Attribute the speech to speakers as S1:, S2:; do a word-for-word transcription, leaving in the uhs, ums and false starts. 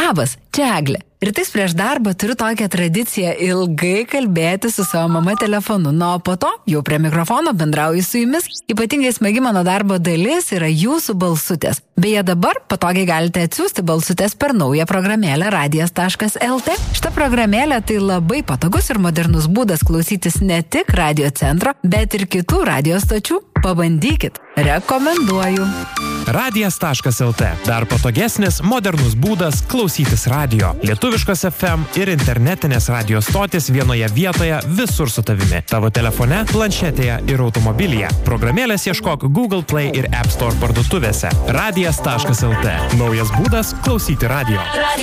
S1: Labas, čia Eglė. Rytais prieš darbą turiu tokią tradiciją ilgai kalbėti su savo mama telefonu, na, o po to jau prie mikrofono bendrauju su jumis. Ypatingai smagi mano darbo dalis yra jūsų balsutės. Beje, dabar patogiai galite atsiųsti balsutės per naują programėlę radijas taškas el tė. Šita programėlė tai labai patogus ir modernus būdas klausytis ne tik radio centro, bet ir kitų radio stočių. Pabandykit. Rekomenduoju.
S2: radijas taškas el tė. Dar patogesnis, modernus būdas klausytis radio. Lietuviškos ef em ir internetinės radio stotis vienoje vietoje visur su tavimi. Tavo telefone, planšetėje ir automobilyje. Programėlės ieškok Google Play ir App Store parduotuvėse. radijas taškas el tė. Naujas būdas klausyti radio.